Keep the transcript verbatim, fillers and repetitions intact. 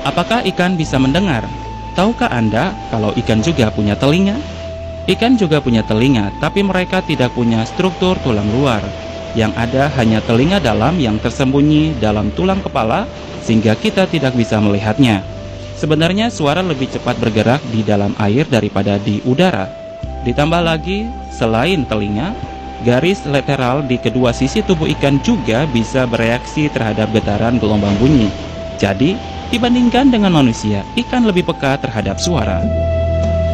Apakah ikan bisa mendengar? Tahukah Anda kalau ikan juga punya telinga? Ikan juga punya telinga, tapi mereka tidak punya struktur tulang luar. Yang ada hanya telinga dalam yang tersembunyi dalam tulang kepala, sehingga kita tidak bisa melihatnya. Sebenarnya suara lebih cepat bergerak di dalam air daripada di udara. Ditambah lagi, selain telinga, garis lateral di kedua sisi tubuh ikan juga bisa bereaksi terhadap getaran gelombang bunyi. Jadi, dibandingkan dengan manusia, ikan lebih peka terhadap suara.